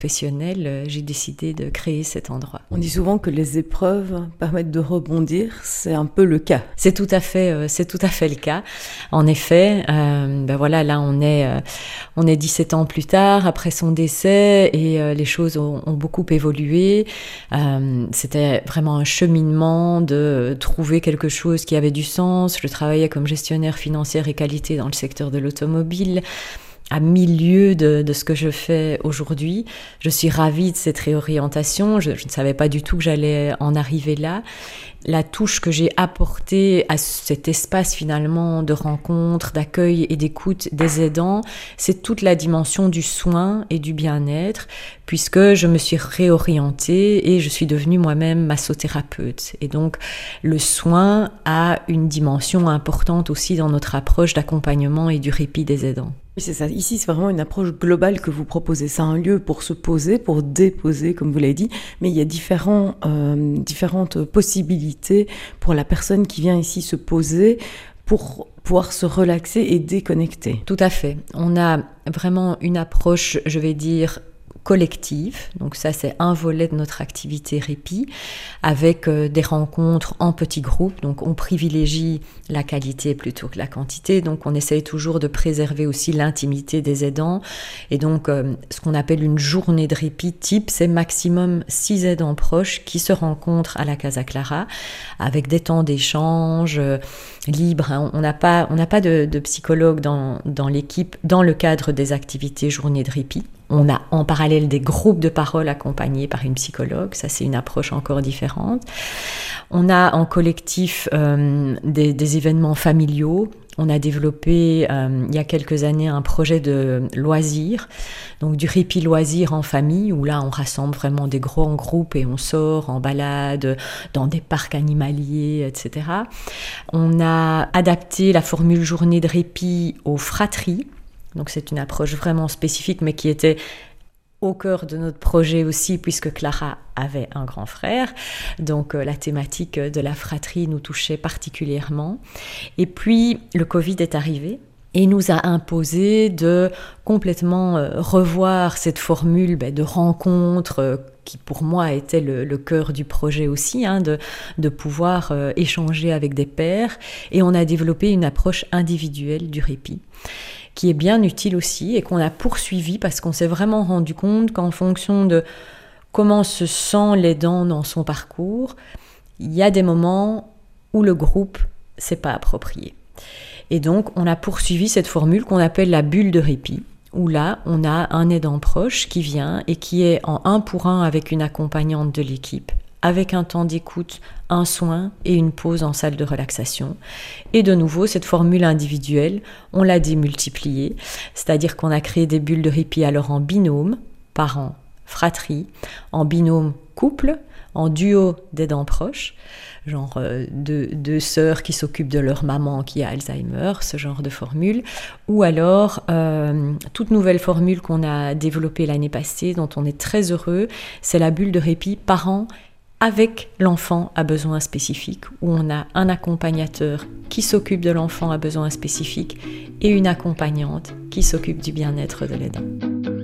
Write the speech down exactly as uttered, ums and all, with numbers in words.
professionnelle, j'ai décidé de créer cet endroit. On dit souvent que les épreuves permettent de rebondir, c'est un peu le cas. C'est tout à fait, c'est tout à fait le cas. En effet, euh, ben voilà, là on est, euh, on est dix-sept ans plus tard, après son décès, et euh, les choses ont, ont beaucoup évolué. Euh, c'était vraiment un cheminement de trouver quelque chose qui avait du sens. Je travaillais comme gestionnaire financière et qualité dans le secteur de l'automobile, à milieu de, de ce que je fais aujourd'hui. Je suis ravie de cette réorientation. Je, je ne savais pas du tout que j'allais en arriver là. La touche que j'ai apportée à cet espace finalement de rencontre, d'accueil et d'écoute des aidants, c'est toute la dimension du soin et du bien-être, puisque je me suis réorientée et je suis devenue moi-même massothérapeute. Et donc le soin a une dimension importante aussi dans notre approche d'accompagnement et du répit des aidants. Oui, c'est ça. Ici, c'est vraiment une approche globale que vous proposez. C'est un lieu pour se poser, pour déposer, comme vous l'avez dit, mais il y a différents, euh, différentes possibilités pour la personne qui vient ici se poser pour pouvoir se relaxer et déconnecter. Tout à fait. On a vraiment une approche, je vais dire, collective, donc ça c'est un volet de notre activité répit, avec euh, des rencontres en petits groupes, donc on privilégie la qualité plutôt que la quantité, donc on essaye toujours de préserver aussi l'intimité des aidants, et donc euh, ce qu'on appelle une journée de répit type, c'est maximum six aidants proches qui se rencontrent à la Casa Clara, avec des temps d'échange euh, libres, hein. On n'a pas, on n'a pas de, de psychologue dans, dans l'équipe, dans le cadre des activités journée de répit. On a en parallèle des groupes de parole accompagnés par une psychologue, ça c'est une approche encore différente. On a en collectif euh, des, des événements familiaux. On a développé euh, il y a quelques années un projet de loisirs, donc du répit loisir en famille, où là on rassemble vraiment des grands groupes et on sort en balade dans des parcs animaliers, et cetera. On a adapté la formule journée de répit aux fratries. Donc c'est une approche vraiment spécifique, mais qui était au cœur de notre projet aussi, puisque Clara avait un grand frère. Donc euh, la thématique de la fratrie nous touchait particulièrement. Et puis le Covid est arrivé et nous a imposé de complètement euh, revoir cette formule ben, de rencontre euh, qui pour moi était le, le cœur du projet aussi, hein, de, de pouvoir euh, échanger avec des pairs. Et on a développé une approche individuelle du répit, qui est bien utile aussi et qu'on a poursuivi parce qu'on s'est vraiment rendu compte qu'en fonction de comment se sent l'aidant dans son parcours, il y a des moments où le groupe c'est pas approprié. Et donc on a poursuivi cette formule qu'on appelle la bulle de répit, où là on a un aidant proche qui vient et qui est en un pour un avec une accompagnante de l'équipe, avec un temps d'écoute, un soin et une pause en salle de relaxation. Et de nouveau, cette formule individuelle, on l'a démultipliée, c'est-à-dire qu'on a créé des bulles de répit alors en binôme, parents, fratrie, en binôme couple, en duo d'aidants proches, genre euh, deux, deux sœurs qui s'occupent de leur maman qui a Alzheimer, ce genre de formule, ou alors euh, toute nouvelle formule qu'on a développée l'année passée, dont on est très heureux, c'est la bulle de répit parents avec l'enfant à besoins spécifiques, où on a un accompagnateur qui s'occupe de l'enfant à besoins spécifiques et une accompagnante qui s'occupe du bien-être de l'aidant.